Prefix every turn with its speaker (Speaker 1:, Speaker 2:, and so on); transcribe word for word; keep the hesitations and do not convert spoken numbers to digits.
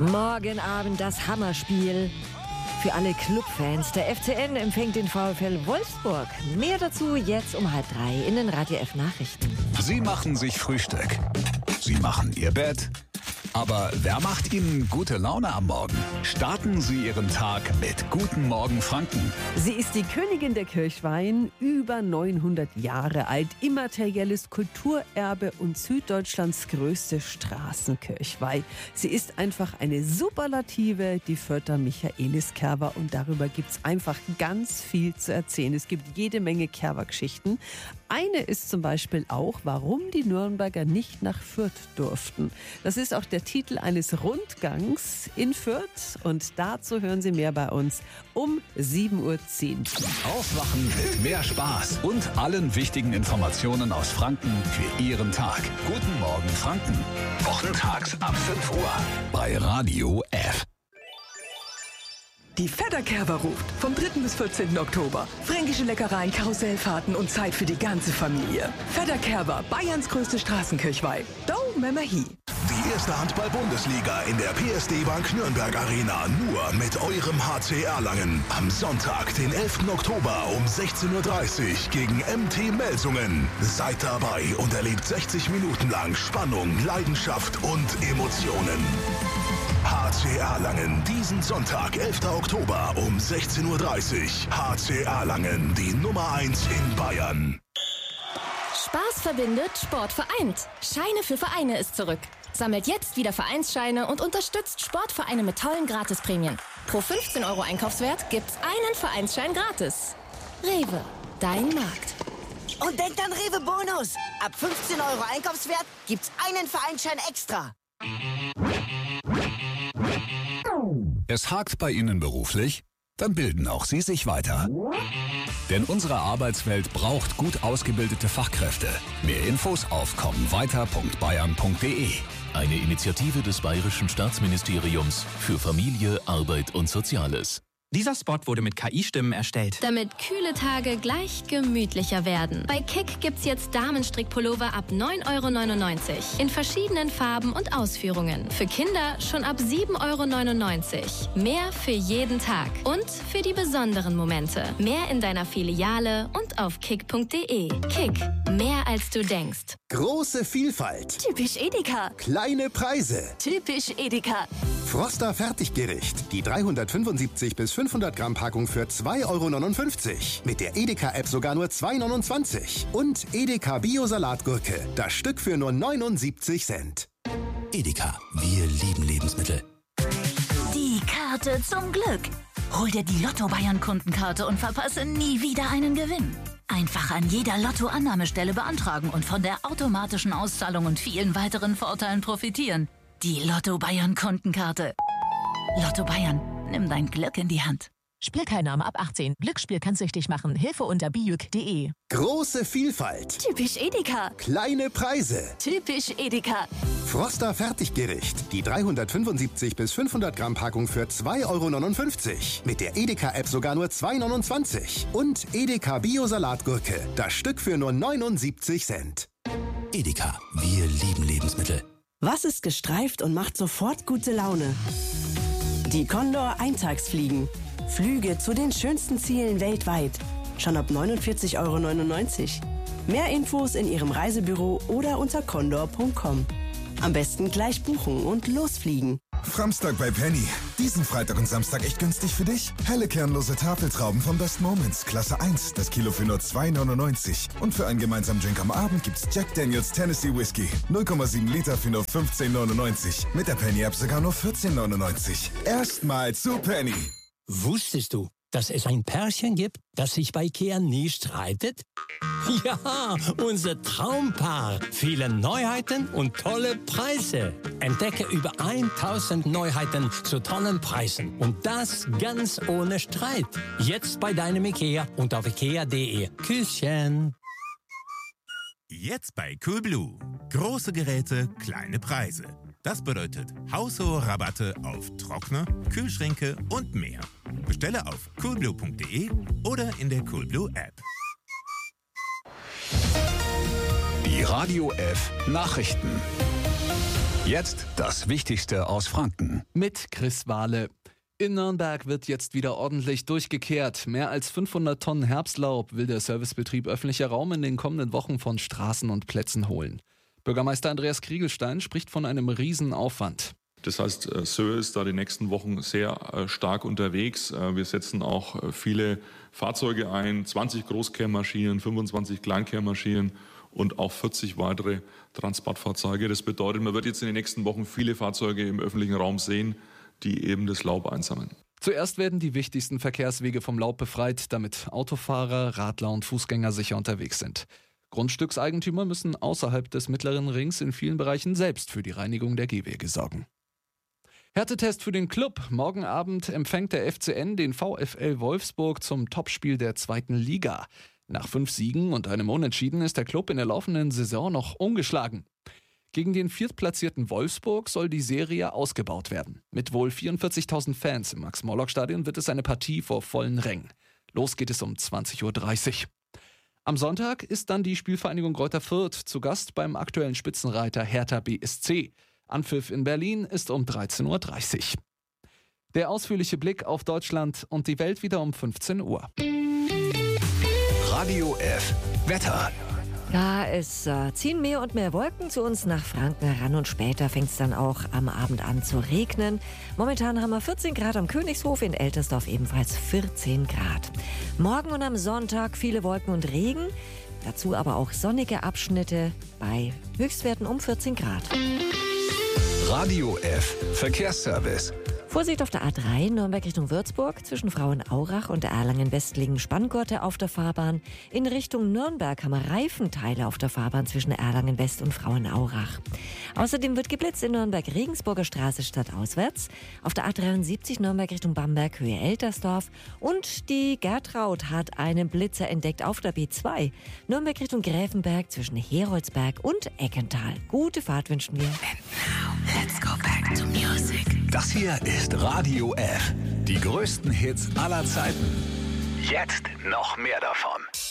Speaker 1: Morgen Abend das Hammerspiel. Für alle Clubfans, der F C N empfängt den VfL Wolfsburg. Mehr dazu jetzt um halb drei in den Radio F Nachrichten.
Speaker 2: Sie machen sich Frühstück. Sie machen Ihr Bett. Aber wer macht Ihnen gute Laune am Morgen? Starten Sie Ihren Tag mit Guten Morgen Franken.
Speaker 3: Sie ist die Königin der Kirchweihen, über neunhundert Jahre alt, immaterielles Kulturerbe und Süddeutschlands größte Straßenkirchweih. Sie ist einfach eine Superlative, die Vierter Michaelis Kerber, und darüber gibt es einfach ganz viel zu erzählen. Es gibt jede Menge Kerber-Geschichten. Eine ist zum Beispiel auch, warum die Nürnberger nicht nach Fürth durften. Das ist auch der Titel eines Rundgangs in Fürth, und dazu hören Sie mehr bei uns um sieben Uhr zehn.
Speaker 2: Aufwachen mit mehr Spaß und allen wichtigen Informationen aus Franken für Ihren Tag. Guten Morgen Franken. Wochentags ab fünf Uhr bei Radio F.
Speaker 4: Die Fedderkerber ruft vom dritten bis vierzehnten Oktober. Fränkische Leckereien, Karussellfahrten und Zeit für die ganze Familie. Fedderkerber, Bayerns größte Straßenkirchweih. Do Memmerhi.
Speaker 5: Die erste Handball-Bundesliga in der P S D Bank Nürnberg Arena, nur mit eurem H C Erlangen. Am Sonntag, den elften Oktober um sechzehn Uhr dreißig gegen M T Melsungen. Seid dabei und erlebt sechzig Minuten lang Spannung, Leidenschaft und Emotionen. H C Erlangen, diesen Sonntag, elften Oktober um sechzehn Uhr dreißig. H C Erlangen, die Nummer eins in Bayern.
Speaker 6: Spaß verbindet, Sport vereint. Scheine für Vereine ist zurück. Sammelt jetzt wieder Vereinsscheine und unterstützt Sportvereine mit tollen Gratisprämien. Pro fünfzehn Euro Einkaufswert gibt's einen Vereinsschein gratis. Rewe, dein Markt.
Speaker 7: Und denkt an Rewe Bonus. Ab fünfzehn Euro Einkaufswert gibt's einen Vereinsschein extra.
Speaker 2: Es hakt bei Ihnen beruflich? Dann bilden auch Sie sich weiter. Denn unsere Arbeitswelt braucht gut ausgebildete Fachkräfte. Mehr Infos auf kommenweiter punkt bayern punkt de.
Speaker 8: Eine Initiative des Bayerischen Staatsministeriums für Familie, Arbeit und Soziales.
Speaker 9: Dieser Spot wurde mit K I-Stimmen erstellt.
Speaker 6: Damit kühle Tage gleich gemütlicher werden. Bei Kick gibt's jetzt Damenstrickpullover ab neun Euro neunundneunzig. In verschiedenen Farben und Ausführungen. Für Kinder schon ab sieben Euro neunundneunzig. Mehr für jeden Tag. Und für die besonderen Momente. Mehr in deiner Filiale und auf kick punkt de. Kick. Mehr als du denkst.
Speaker 10: Große Vielfalt.
Speaker 6: Typisch Edeka.
Speaker 10: Kleine Preise.
Speaker 6: Typisch Edeka.
Speaker 10: Froster Fertiggericht. Die dreihundertfünfundsiebzig bis fünfhundert Gramm Packung für zwei Euro neunundfünfzig. Mit der Edeka-App sogar nur zwei Euro neunundzwanzig. Und Edeka Bio-Salatgurke. Das Stück für nur neunundsiebzig Cent.
Speaker 11: Edeka. Wir lieben Lebensmittel.
Speaker 12: Die Karte zum Glück. Hol dir die Lotto-Bayern-Kundenkarte und verpasse nie wieder einen Gewinn. Einfach an jeder Lotto-Annahmestelle beantragen und von der automatischen Auszahlung und vielen weiteren Vorteilen profitieren. Die Lotto-Bayern-Kundenkarte. Lotto Bayern. Nimm dein Glück in die Hand.
Speaker 13: Spielteilnahme ab achtzehn. Glücksspiel kann süchtig machen. Hilfe unter bijuk punkt de.
Speaker 10: Große Vielfalt.
Speaker 6: Typisch Edeka.
Speaker 10: Kleine Preise.
Speaker 6: Typisch Edeka.
Speaker 10: Froster Fertiggericht. Die dreihundertfünfundsiebzig bis fünfhundert Gramm Packung für zwei Euro neunundfünfzig. Mit der Edeka-App sogar nur zwei Euro neunundzwanzig. Und Edeka Bio-Salatgurke. Das Stück für nur neunundsiebzig Cent.
Speaker 11: Edeka. Wir lieben Lebensmittel.
Speaker 14: Was ist gestreift und macht sofort gute Laune? Die Condor Eintagsfliegen. Flüge zu den schönsten Zielen weltweit. Schon ab neunundvierzig Euro neunundneunzig. Mehr Infos in Ihrem Reisebüro oder unter condor punkt com. Am besten gleich buchen und losfliegen.
Speaker 15: Framstag bei Penny. Diesen Freitag und Samstag echt günstig für dich. Helle kernlose Tafeltrauben von Best Moments. Klasse eins. Das Kilo für nur zwei Euro neunundneunzig. Und für einen gemeinsamen Drink am Abend gibt's Jack Daniels Tennessee Whiskey. null Komma sieben Liter für nur fünfzehn Euro neunundneunzig. Mit der Penny-App sogar nur vierzehn Euro neunundneunzig. Erstmal zu Penny.
Speaker 16: Wusstest du, dass es ein Pärchen gibt, das sich bei Ikea nie streitet? Ja, unser Traumpaar. Viele Neuheiten und tolle Preise. Entdecke über tausend Neuheiten zu tollen Preisen. Und das ganz ohne Streit. Jetzt bei deinem Ikea und auf ikea punkt de. Küsschen.
Speaker 17: Jetzt bei Coolblue. Große Geräte, kleine Preise. Das bedeutet haushohe Rabatte auf Trockner, Kühlschränke und mehr. Bestelle auf coolblue punkt de oder in der Coolblue App.
Speaker 2: Die Radio F Nachrichten. Jetzt das Wichtigste aus Franken.
Speaker 18: Mit Chris Wahle. In Nürnberg wird jetzt wieder ordentlich durchgekehrt. Mehr als fünfhundert Tonnen Herbstlaub will der Servicebetrieb öffentlicher Raum in den kommenden Wochen von Straßen und Plätzen holen. Bürgermeister Andreas Kriegelstein spricht von einem Riesenaufwand.
Speaker 19: Das heißt, Söhe ist da die nächsten Wochen sehr stark unterwegs. Wir setzen auch viele Fahrzeuge ein, zwanzig Großkehrmaschinen, fünfundzwanzig Kleinkehrmaschinen und auch vierzig weitere Transportfahrzeuge. Das bedeutet, man wird jetzt in den nächsten Wochen viele Fahrzeuge im öffentlichen Raum sehen, die eben das Laub einsammeln.
Speaker 18: Zuerst werden die wichtigsten Verkehrswege vom Laub befreit, damit Autofahrer, Radler und Fußgänger sicher unterwegs sind. Grundstückseigentümer müssen außerhalb des Mittleren Rings in vielen Bereichen selbst für die Reinigung der Gehwege sorgen. Härtetest für den Club. Morgen Abend empfängt der F C N den VfL Wolfsburg zum Topspiel der zweiten Liga. Nach fünf Siegen und einem Unentschieden ist der Club in der laufenden Saison noch ungeschlagen. Gegen den viertplatzierten Wolfsburg soll die Serie ausgebaut werden. Mit wohl vierundvierzigtausend Fans im Max-Morlock-Stadion wird es eine Partie vor vollen Rängen. Los geht es um zwanzig Uhr dreißig. Am Sonntag ist dann die Spielvereinigung Greuther Fürth zu Gast beim aktuellen Spitzenreiter Hertha B S C. Anpfiff in Berlin ist um dreizehn Uhr dreißig. Der ausführliche Blick auf Deutschland und die Welt wieder um fünfzehn Uhr.
Speaker 2: Radio F. Wetter.
Speaker 1: Ja, es äh, ziehen mehr und mehr Wolken zu uns nach Franken heran und später fängt es dann auch am Abend an zu regnen. Momentan haben wir vierzehn Grad am Königshof, in Eltersdorf ebenfalls vierzehn Grad. Morgen und am Sonntag viele Wolken und Regen, dazu aber auch sonnige Abschnitte bei Höchstwerten um vierzehn Grad.
Speaker 2: Radio F. Verkehrsservice.
Speaker 1: Vorsicht auf der A drei, Nürnberg Richtung Würzburg. Zwischen Frauenaurach und Erlangen-West liegen Spanngurte auf der Fahrbahn. In Richtung Nürnberg haben wir Reifenteile auf der Fahrbahn zwischen Erlangen-West und Frauenaurach. Außerdem wird geblitzt in Nürnberg-Regensburger Straße stadtauswärts. Auf der A dreiundsiebzig Nürnberg Richtung Bamberg, Höhe Eltersdorf. Und die Gertraud hat einen Blitzer entdeckt auf der B zwei. Nürnberg Richtung Gräfenberg zwischen Heroldsberg und Eckental. Gute Fahrt wünschen wir.
Speaker 2: Let's go back to music. Das hier ist Radio F. Die größten Hits aller Zeiten. Jetzt noch mehr davon.